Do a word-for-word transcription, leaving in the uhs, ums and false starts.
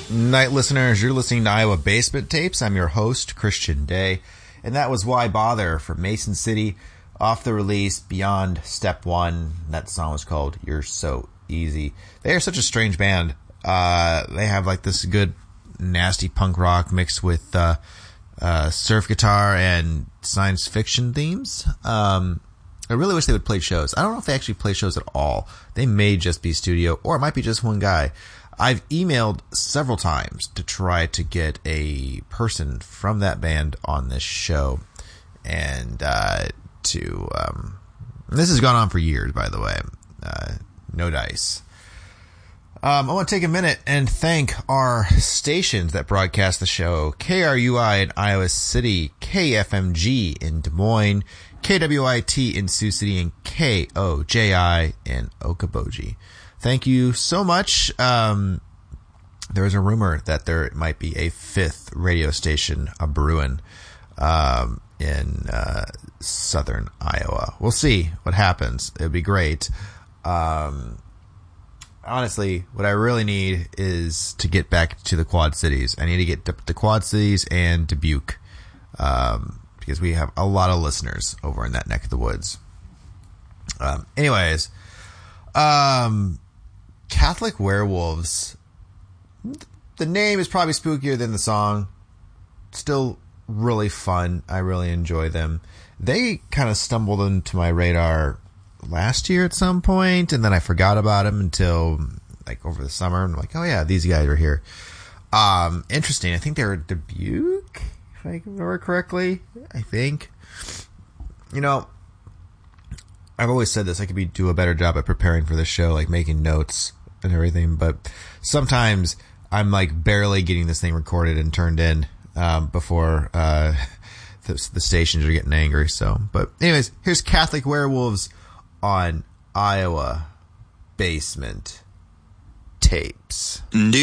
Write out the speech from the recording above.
Night listeners, you're listening to Iowa Basement Tapes. I'm your host, Christian Day, and that was Why Bother from Mason City off the release Beyond Step One. That song was called You're So Easy. They are such a strange band. Uh, they have like this good nasty punk rock mixed with uh, uh, surf guitar and science fiction themes. Um, I really wish they would play shows. I don't know if they actually play shows at all. They may just be studio, or it might be just one guy. I've emailed several times to try to get a person from that band on this show, and uh, to um, this has gone on for years, by the way. Uh, no dice. Um, I want to take a minute and thank our stations that broadcast the show: K R U I in Iowa City, K F M G in Des Moines, K W I T in Sioux City, and K O J I in Okoboji. Thank you so much. Um, there is a rumor that there might be a fifth radio station, a brewing, um, in uh, southern Iowa. We'll see what happens. It would be great. Um, honestly, what I really need is to get back to the Quad Cities. I need to get to the Quad Cities and Dubuque, um, because we have a lot of listeners over in that neck of the woods. Um, anyways, um, Catholic Werewolves. The name is probably spookier than the song. Still really fun. I really enjoy them. They kind of stumbled into my radar last year at some point, and then I forgot about them until like over the summer. I'm like, oh yeah, these guys are here. Um, interesting. I think they were Dubuque, if I remember correctly. I think. You know, I've always said this. I could be do a better job at preparing for this show, like making notes and everything. But sometimes I'm like barely getting this thing recorded and turned in um, before uh, the, the stations are getting angry. So, but anyways, here's Catholic Werewolves on Iowa Basement Tapes.